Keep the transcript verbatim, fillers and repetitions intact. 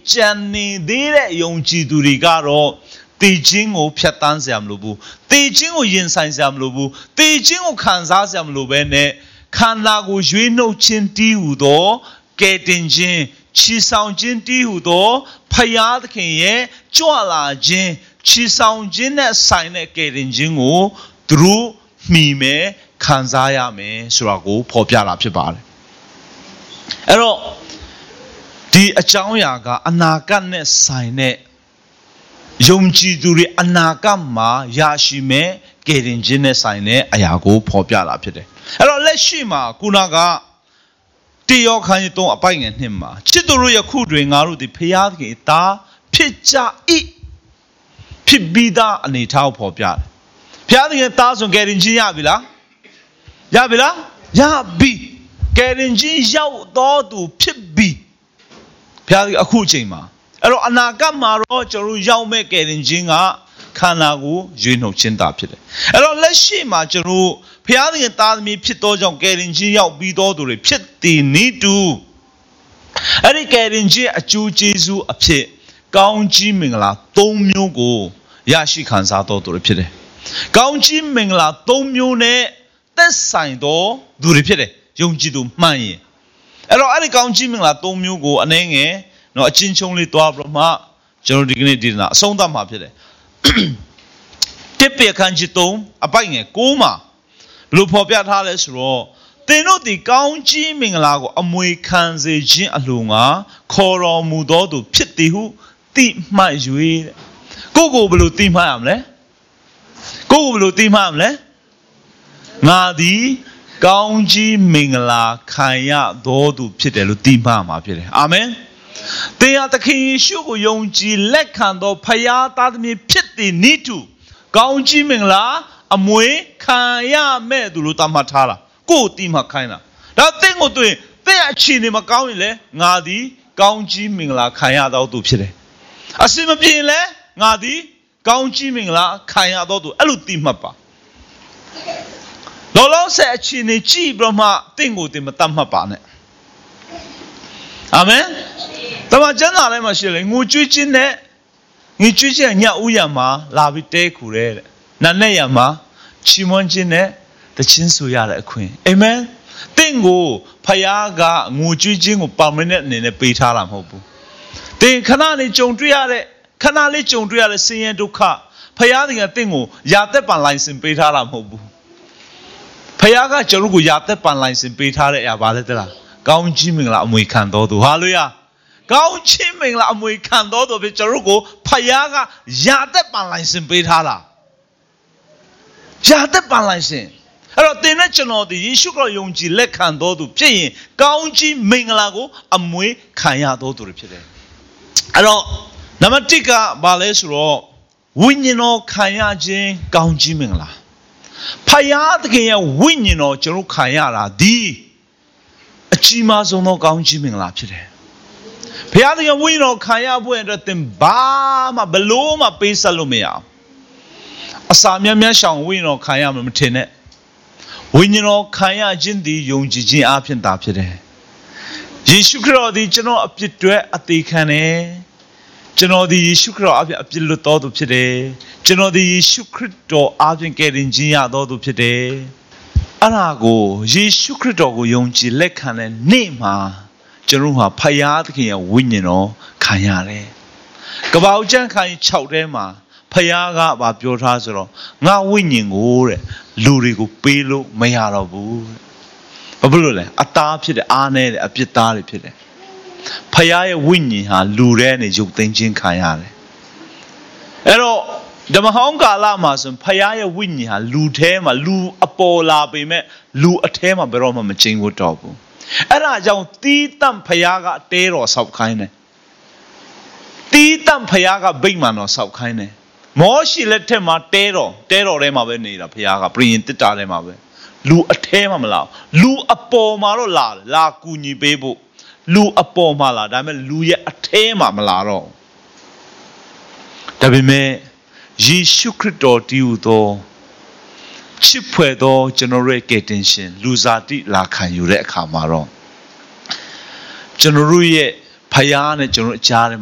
ကြံနေတဲ့ယုံကြည်သူတွေကတော့တည်ခြင်းကိုဖြတ်တန်းစရာမလိုဘူးတည်ခြင်းကိုရင်ဆိုင်စရာမလိုဘူးတည်ခြင်းကိုခံစားစရာမလိုဘဲနဲ့ခန္ဓာကိုရွေးနှုတ်ခြင်းတည်ဟူသောကဲတင်ခြင်းချီဆောင်ခြင်းတည်ဟူသောဖယားသခင်ရဲ့ကြွလာခြင်းချီဆောင်ခြင်းနဲ့ဆိုင်တဲ့ကဲတင်ခြင်းကိုသူတို့မှီမယ်ခံစားရမယ်ဆိုတာကိုဖော်ပြတာဖြစ်ပါတယ်အဲ့တော့ဒီအကြောင်းအရာကအနာဂတ်နဲ့ဆိုင်တဲ့ယုံကြည်သူတွေအနာဂတ်မှာရရှိမဲ့ကယ်တင်ခြင်းနဲ့ဆိုင်တဲ့အရာကိုဖော်ပြတာဖြစ်တယ်အဲ့တော့လက်ရှိမှာခုနကတေယောခန်းကြီးသုံးအပိုက်ငယ်နှစ်မှာချစ်သူတို့ယခုတွင်ငါတို့ဒီဖျားသခင်သားဖြစ်ကြ၏ဖြစ်ပြီးသားအနေထားကိုဖော်ပြတယ်ဖျားသခင်သားဆိုကယ်တင်ခြင်းရပြီလားရပြီလားရပြီကယ်တင်ခြင်းရောက်တော်သူဖြစ်ပြီဖျားသခင်အခုအချိန်မှာအဲ့တော့အနာဂတ်မှာတော့ကျွန်တော်ရောက်မဲ့ကယ်တင်ခြင်းကခန္ဓာကိုရွေးနှုတ်ခြင်းတာဖြစ်တယ်အဲ့တော့လက်ရှိမှာကျွန်တော်ဖျားသခင်သားသမီးဖြစ်သောကြောင့်ကယ်တင်ခြင်းရောက်ပြီးတော်သူတွေဖြစ်တည်နေတူအဲ့ဒီကယ်တင်ခြင်းအကျိုးကျေးဇူးအဖြစ်ကောင်းကြီးမင်္ဂလာသုံးမျိုးကိုရရှိခံစားတော်သူတွေဖြစ်တယ်ကောင်းကြီးမင်္ဂလာသုံးမျိုးနဲ့သက်ဆိုင်တော်သူတွေဖြစ်တယ်ယုံကြည်သူမှန်ရင်အဲ့တော့အဲ့ဒီကောင်းကြီးမင်္ဂလာသုံးမျိုးကိုအနည်းငယ်နော်အချင်းချင်းလေးတွားပြီးမှကျွန်တော်ဒီကနေ့ဒီနာအဆုံးသတ်မှာဖြစ်တယ်တစ်ပြခန်းကြီးသုံးအပိုက်ငယ်ကိုးမှာဘယ်လိုဖော်ပြထားလဲဆိုတော့သင်တို့ဒီကောင်းကြီးမင်္ဂလာကိုအမွေခံစေခြင်းအလိုငါခေါ်တော်မူသောသူဖြစ်သည်ဟုသိမှတ်၍ကိုကိုဘယ်လိုသိမှတ်ရမလဲကိုကိုဘယ်လိုသိမှတ်ရမလဲငါသည်ကောင်းကြီးမင်္ဂလာခံရသောသူဖြစ်တယ်လို့သိမှတ်မှာဖြစ်တယ်အာမင်သင်ဟာသခင်ယေရှုကိုယုံကြည်လက်ခံသောဖယားသားသမီးဖြစ်သည်နိတုကောင်းကြီးမင်္ဂလာအမွေခံရမဲ့သူလို့သတ်မှတ်ထားတာကိုယ်တိမှခိုင်းတာဒါသင်ကိုတွေ့သင်အခြေအနေမကောင်းရင်လေငါသည်ကောင်းကြီးမင်္ဂလာခံရသောသူဖြစ်တယ်အစင်မပြေလဲငါသည်ကောင်းကြီးမင်္ဂလာခံရသောသူအဲ့လိုတိမှတ်ပါလောလောဆယ်အခြေအနေကြည့်ပြီးမှသင်ကိုတင်မသတ်မှတ်ပါနဲ့အာမင်တမန်ကျမ်းစာထဲမှာရှိတယ်ငိုကြွေးခြင်းနဲ့ငိုကြွေးခြင်းညဥ်ရမှာလာပြီးတဲခူတဲ့နာနဲ့ရမှာချီးမွမ်းခြင်းနဲ့တခြင်းဆိုရတဲ့အခွင့်အာမင်တင့်ကိုဖယားကငိုကြွေးခြင်းကို permanent အနေနဲ့ပေးထားတာမဟုတ်ဘူးတင်ခဏလေးကြုံတွေ့ရတဲ့ခဏလေးကြုံတွေ့ရတဲ့ဆင်းရဲဒုက္ခဖယားကတင့်ကိုယာသက်ပန်လိုင်စင်ပေးထားတာမဟုတ်ဘူးဖယားကကျွန်တော်ကိုယာသက်ပန်လိုင်စင်ပေးထားတဲ့အရာပါလဲတလားကောင်းချီးမင်္ဂလာအမွေခံတော်သူဟာလေယာကောင်းချီးမင်္ဂလာအမွေခံတော်သူဖြစ်ကျွန်တော်ကိုဖယားကယာသက်ပန်လိုင်စင်ပေးထားတာယာသက်ပန်လိုင်စင်အဲ့တော့သင်နဲ့ကျွန်တော်ဒီယေရှုခရစ်ယုံကြည်လက်ခံတော်သူဖြစ်ရင်ကောင်းချီးမင်္ဂလာကိုအမွေခံရတော်သူဖြစ်တယ်အဲ့တော့နံပါတ်တစ်ကဘာလဲဆိုတော့ဝိညာဉ်တော်ခံရခြင်းကောင်းချီးမင်္ဂလာဖယားသခင်ရဲ့ဝိညာဉ်တော်ကျွန်တော်ခံရတာဒီအကြီးမားဆုံးသောကောင်းချီးမင်္ဂလာဖြစ်တယ်ဖယားသခင်ဝိညာဉ်တော်ခံရဖို့အတွက်သင်ဘာမှဘလို့မှပေးဆက်လို့မရအောင်အစာများများရှောင်ဝိညာဉ်တော်ခံရမှာမထင်နဲ့ဝိညာဉ်တော်ခံရခြင်းဒီယုံကြည်ခြင်းအပြင်သာဖြစ်တယ်ယေရှုခရစ်တော်ဒီကျွန်တော်အပြစ်တွေအသေးခံတယ်ကျွန်တော်ဒီယေရှုခရစ်တော်အပြင်အပြစ်လွတ်တော်သူဖြစ်တယ်ကျွန်တော်ဒီယေရှုခရစ်တော်အပြင်ကယ်တင်ခြင်းရတော်သူဖြစ်တယ်အဲ့ဒါကိုယေရှုခရစ်တော်ကိုယုံကြည်လက်ခံတဲ့နေ့မှာကျွန်တော်ဟာဖယားသခင်ရဲ့ဝိညာဉ်တော်ခံရတယ်ကပ္ပဦးကျမ်းခန်းကြီး၆ထဲမှာဖယားကဗာပြောထားဆိုတော့ငါဝိညာဉ်ကိုတဲ့လူတွေကိုပေးလို့မရတော့ဘူးဘာဖြစ်လို့လဲအသားဖြစ်တယ်အားနဲ့အပြစ်သားတွေဖြစ်တယ်ဖယားရဲ့ဝိညာဉ်ဟာလူထဲနဲ့ယုတ်သိမ်းခြင်းခံရတယ်အဲ့တော့ဓမ္မဟောင်းကာလမှာဆိုဖယားရဲ့ဝိညာဉ်ဟာလူထဲမှာလူအပေါ်လာပေမဲ့လူအထဲမှာဘယ်တော့မှမကျင်းဝတ်တော့ဘူးအဲ့ဒါကြောင့်တီးတန့်ဖယားကတဲတော်ဆောက်ခိုင်းတယ်တီးတန့်ဖယားကဗိမာန်တော်ဆောက်ခိုင်းတယ်မောရှိလက်ထက်မှာတဲတော်တဲတော်ထဲမှာပဲနေတာဖယားကပြင်ရင်တစ်တာထဲမှာပဲလူအထဲမှာမလာလူအပေါ်မှာတော့လာတယ်လာကူညီပေးဖို့လူအပေါ်မှာလာဒါပေမဲ့လူရဲ့အထဲမှာမလာတော့ဒါပေမဲ့ယေရှုခရစ်တော်တည်ဟူသောချစ်ဖွယ်သောကျွန်တော်ရဲ့ကယ်တင်ရှင်လူစားတိလာခံယူတဲ့အခါမှာတော့ကျွန်တော်ရဲ့ဖယားနဲ့ကျွန်တော်အကြားထဲ